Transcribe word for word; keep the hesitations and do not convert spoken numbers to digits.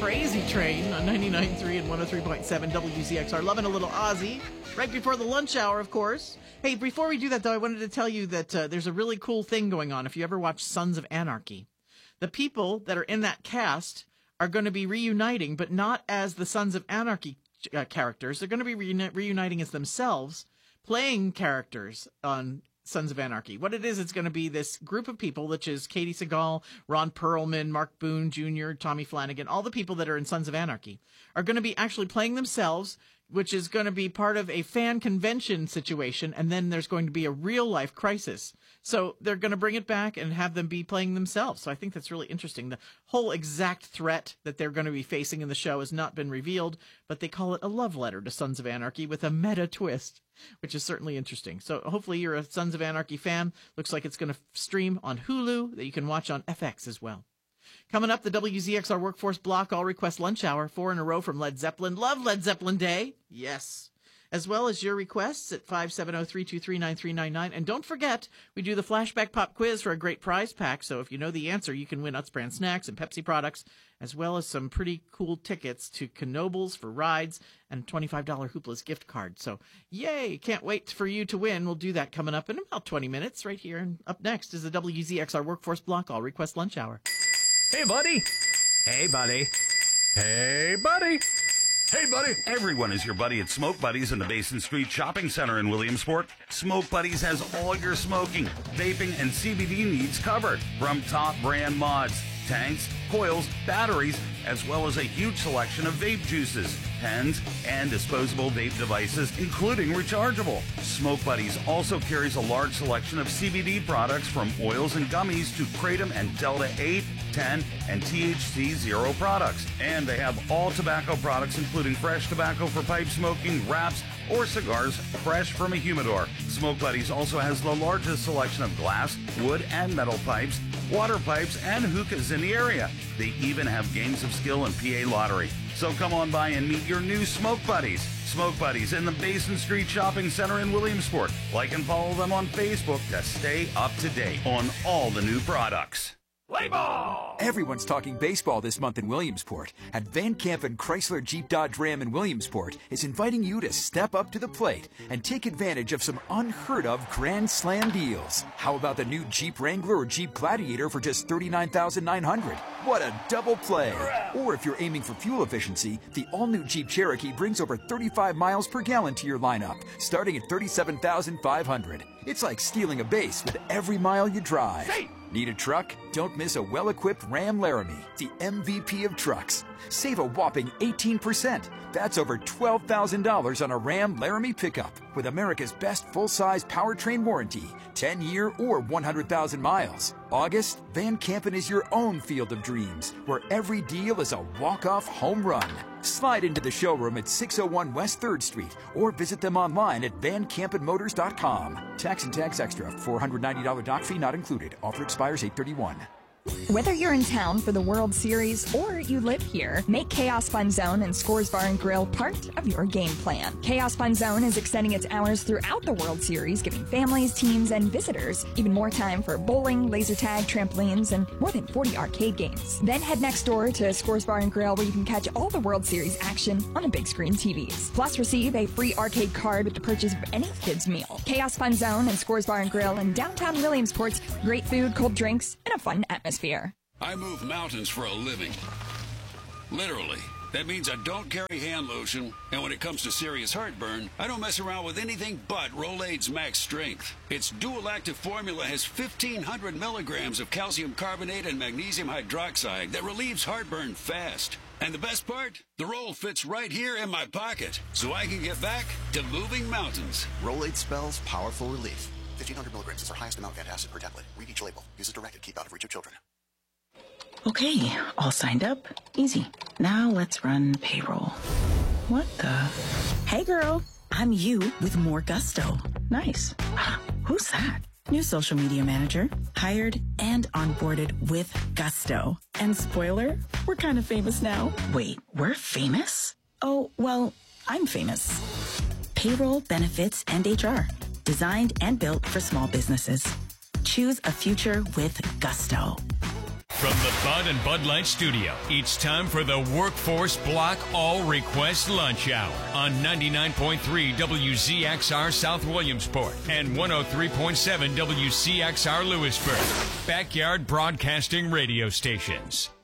Crazy Train on ninety-nine point three and one oh three point seven W Z X R. Loving a little Aussie. Right before the lunch hour, of course. Hey, before we do that, though, I wanted to tell you that uh, there's a really cool thing going on if you ever watch Sons of Anarchy. The people that are in that cast are going to be reuniting, but not as the Sons of Anarchy uh, characters. They're going to be reuni- reuniting as themselves, playing characters on Sons of Anarchy. What it is, it's going to be this group of people, which is Katie Seagal, Ron Perlman, Mark Boone Junior, Tommy Flanagan, all the people that are in Sons of Anarchy are going to be actually playing themselves, which is going to be part of a fan convention situation, and then there's going to be a real-life crisis. So they're going to bring it back and have them be playing themselves. So I think that's really interesting. The whole exact threat that they're going to be facing in the show has not been revealed, but they call it a love letter to Sons of Anarchy with a meta twist, which is certainly interesting. So hopefully you're a Sons of Anarchy fan. Looks like it's going to stream on Hulu that you can watch on F X as well. Coming up, the W Z X R Workforce Block All Request Lunch Hour, four in a row from Led Zeppelin. Love Led Zeppelin Day. Yes. As well as your requests at five seven zero, three two three, nine three nine nine. And don't forget, we do the Flashback Pop Quiz for a great prize pack. So if you know the answer, you can win Utz brand snacks and Pepsi products, as well as some pretty cool tickets to Knoebels for rides and a twenty-five dollars Hoopla's gift card. So yay! Can't wait for you to win. We'll do that coming up in about twenty minutes right here. And up next is the W Z X R Workforce Block All Request Lunch Hour. Hey, buddy. Hey, buddy. Hey, buddy. Hey, buddy. Everyone is your buddy at Smoke Buddies in the Basin Street Shopping Center in Williamsport. Smoke Buddies has all your smoking, vaping, and C B D needs covered. From top brand mods, tanks, coils, batteries, as well as a huge selection of vape juices, pens, and disposable vape devices, including rechargeable. Smoke Buddies also carries a large selection of C B D products from oils and gummies to Kratom and Delta eight, ten, and T H C zero products. And they have all tobacco products, including fresh tobacco for pipe smoking, wraps, or cigars fresh from a humidor. Smoke Buddies also has the largest selection of glass, wood, and metal pipes, water pipes, and hookahs in the area. They even have games of skill and P A lottery. So come on by and meet your new Smoke Buddies. Smoke Buddies in the Basin Street Shopping Center in Williamsport. Like and follow them on Facebook to stay up to date on all the new products. Play ball! Everyone's talking baseball this month in Williamsport. And Van Campen Chrysler Jeep Dodge Ram in Williamsport is inviting you to step up to the plate and take advantage of some unheard of Grand Slam deals. How about the new Jeep Wrangler or Jeep Gladiator for just thirty-nine thousand nine hundred dollars? What a double play! Or if you're aiming for fuel efficiency, the all-new Jeep Cherokee brings over thirty-five miles per gallon to your lineup, starting at thirty-seven thousand five hundred dollars. It's like stealing a base with every mile you drive. Hey! Need a truck? Don't miss a well-equipped Ram Laramie, the M V P of trucks. Save a whopping eighteen percent. That's over twelve thousand dollars on a Ram Laramie pickup with America's best full-size powertrain warranty, ten-year or one hundred thousand miles. August, Van Campen is your own field of dreams, where every deal is a walk-off home run. Slide into the showroom at six oh one West third Street or visit them online at van campen motors dot com. Tax and tax extra. four hundred ninety dollars dock fee not included. Offer expires eight thirty-one. Whether you're in town for the World Series or you live here, make Chaos Fun Zone and Scores Bar and Grill part of your game plan. Chaos Fun Zone is extending its hours throughout the World Series, giving families, teams, and visitors even more time for bowling, laser tag, trampolines, and more than forty arcade games. Then head next door to Scores Bar and Grill, where you can catch all the World Series action on a big screen T Vs. Plus, receive a free arcade card with the purchase of any kids' meal. Chaos Fun Zone and Scores Bar and Grill in downtown Williamsport. Great food, cold drinks, and a fun atmosphere. I move mountains for a living. Literally. That means I don't carry hand lotion, and when it comes to serious heartburn, I don't mess around with anything but Rolaids Max Strength. Its dual-active formula has fifteen hundred milligrams of calcium carbonate and magnesium hydroxide that relieves heartburn fast. And the best part? The roll fits right here in my pocket, so I can get back to moving mountains. Rolaids spells powerful relief. fifteen hundred milligrams is our highest amount of antacid per tablet. Read each label. Use as directed. Keep out of reach of children. Okay, all signed up. Easy. Now let's run payroll. What the? Hey girl, I'm you with more gusto. Nice. Who's that? New social media manager. Hired and onboarded with gusto. And spoiler, we're kind of famous now. Wait, we're famous? Oh, well, I'm famous. Payroll, benefits, and H R. Designed and built for small businesses. Choose a future with gusto. From the Bud and Bud Light studio, it's time for the Workforce Block All Request Lunch Hour on ninety-nine point three W Z X R South Williamsport and one oh three point seven W C X R Lewisburg. Backyard Broadcasting Radio Stations.